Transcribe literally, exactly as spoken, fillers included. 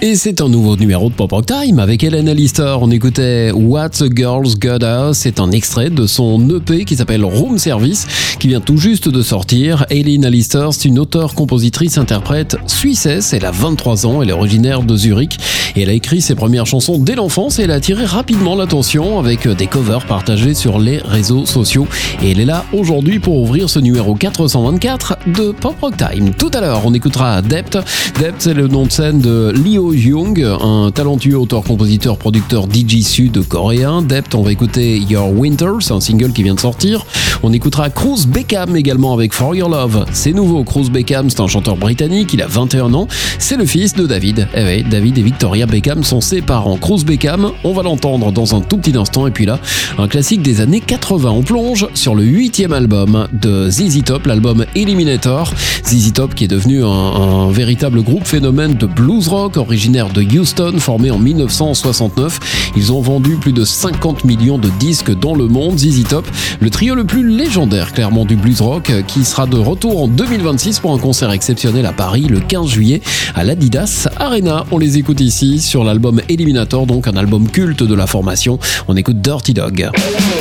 Et c'est un nouveau numéro de Pop Rock Time avec Ellen Alister. On écoutait What a Girl's Gotta. C'est un extrait de son E P qui s'appelle Room Service, qui vient tout juste de sortir. Ellen Alister, c'est une auteure, compositrice, interprète suissesse. Elle a vingt-trois ans, elle est originaire de Zurich et elle a écrit ses premières chansons dès l'enfance et elle a attiré rapidement l'attention avec des covers partagés sur les réseaux sociaux. Et elle est là aujourd'hui pour ouvrir ce numéro quatre cent vingt-quatre de Pop Rock Time. Tout à l'heure, on écoutera Dept. Dept, c'est le nom de scène de Leo Young, un talentueux auteur, compositeur, producteur D J sud-coréen. Dept, on va écouter Your Winter, c'est un single qui vient de sortir. On écoutera Cruz Beckham également avec For Your Love. C'est nouveau, Cruz Beckham, c'est un chanteur britannique, il a vingt et un ans. C'est le fils de David. Eh oui, David et Victoria Beckham sont ses parents. Cruz Beckham, on va l'entendre dans un tout petit instant. Et puis là, un classique des années quatre-vingts. On plonge sur le huitième album de Z Z Top, l'album Eliminator. Z Z Top qui est devenu un, un véritable groupe phénomène de blues rock, originaire de Houston, formé en dix-neuf cent soixante-neuf. Ils ont vendu plus de cinquante millions de disques dans le monde. Z Z Top, le trio le plus légendaire clairement du blues rock, qui sera de retour en deux mille vingt-six pour un concert exceptionnel à Paris le quinze juillet à l'Adidas Arena. On les écoute ici sur l'album Eliminator, donc un album culte de la formation. On écoute Dirty Dog.